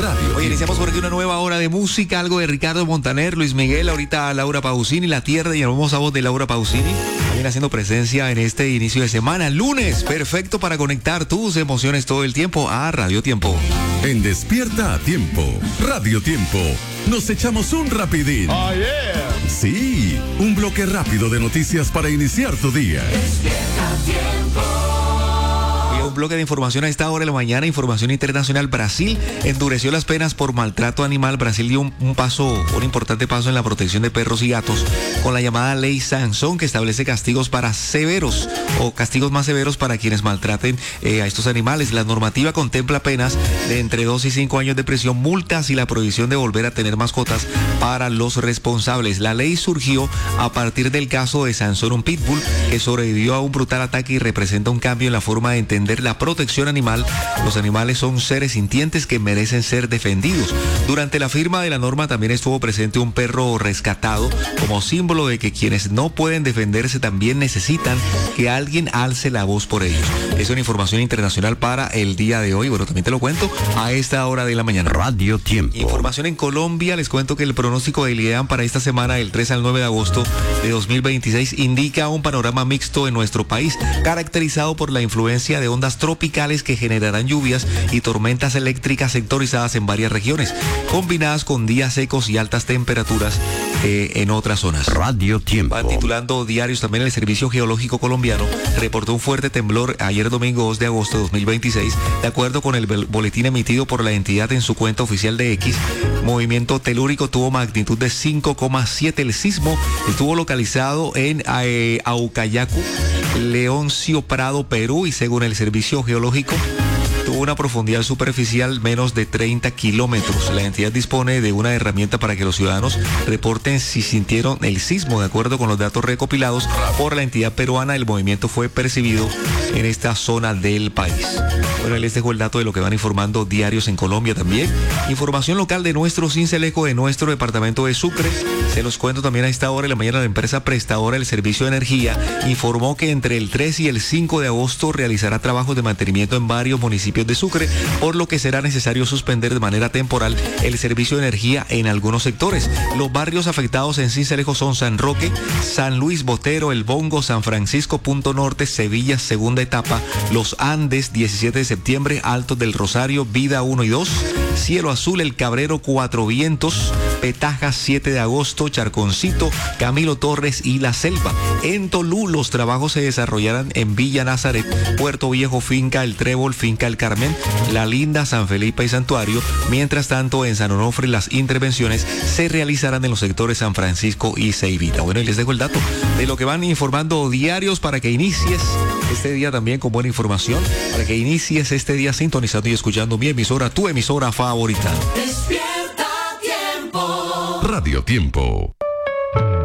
Radio. Hoy iniciamos por aquí una nueva hora de música, algo de Ricardo Montaner, Luis Miguel, ahorita Laura Pausini, La Tierra y la hermosa voz de Laura Pausini. Viene haciendo presencia en este inicio de semana, lunes, perfecto para conectar tus emociones todo el tiempo a Radio Tiempo. En Despierta a Tiempo, Radio Tiempo, nos echamos un rapidín. Oh, yeah. Sí, un bloque rápido de noticias para iniciar tu día. Despierta a Tiempo. Un bloque de información a esta hora de la mañana, información internacional. Brasil endureció las penas por maltrato animal. Brasil dio un importante paso en la protección de perros y gatos con la llamada Ley Sansón, que establece castigos para severos o castigos más severos para quienes maltraten a estos animales. La normativa contempla penas de entre 2 y 5 años de prisión, multas y la prohibición de volver a tener mascotas para los responsables. La ley surgió a partir del caso de Sansón, un pitbull que sobrevivió a un brutal ataque y representa un cambio en la forma de entender la protección animal. Los animales son seres sintientes que merecen ser defendidos. Durante la firma de la norma también estuvo presente un perro rescatado como símbolo de que quienes no pueden defenderse también necesitan que alguien alce la voz por ellos. Es una información internacional para el día de hoy. Bueno, también te lo cuento a esta hora de la mañana. Radio Tiempo. Información en Colombia. Les cuento que el pronóstico del IDEAM para esta semana del 3 al 9 de agosto de 2026 indica un panorama mixto en nuestro país, caracterizado por la influencia de ondas tropicales que generarán lluvias y tormentas eléctricas sectorizadas en varias regiones, combinadas con días secos y altas temperaturas en otras zonas. Radio Tiempo. Van titulando diarios también. El Servicio Geológico Colombiano reportó un fuerte temblor ayer domingo 2 de agosto de 2026. De acuerdo con el boletín emitido por la entidad en su cuenta oficial de X, movimiento telúrico tuvo magnitud de 5,7. El sismo estuvo localizado en Aucayacu, Leoncio Prado, Perú, y según el Servicio Geológico tuvo una profundidad superficial menos de 30 kilómetros. La entidad dispone de una herramienta para que los ciudadanos reporten si sintieron el sismo. De acuerdo con los datos recopilados por la entidad peruana, el movimiento fue percibido en esta zona del país. Bueno, les dejo el dato de lo que van informando diarios en Colombia también. Información local de nuestro Cincelejo, de nuestro departamento de Sucre. Se los cuento también a esta hora de la mañana. La empresa prestadora del servicio de energía informó que entre el 3 y el 5 de agosto realizará trabajos de mantenimiento en varios municipios de Sucre, por lo que será necesario suspender de manera temporal el servicio de energía en algunos sectores. Los barrios afectados en Cincelejo son San Roque, San Luis Botero, El Bongo, San Francisco, Punto Norte, Sevilla, segunda etapa, Los Andes, 17 de septiembre, Altos del Rosario, Vida 1 y 2, Cielo Azul, El Cabrero, Cuatro Vientos, Petajas, 7 de agosto, Charconcito, Camilo Torres y La Selva. En Tolú los trabajos se desarrollarán en Villa Nazaret, Puerto Viejo, Finca El Trébol, Finca El Carmen, La Linda, San Felipe y Santuario. Mientras tanto, en San Onofre las intervenciones se realizarán en los sectores San Francisco y Ceibita. Bueno, y les dejo el dato de lo que van informando diarios para que inicies este día también con buena información, para que inicies este día sintonizando y escuchando mi emisora, tu emisora favorita. Despierta a Tiempo. Radio Tiempo.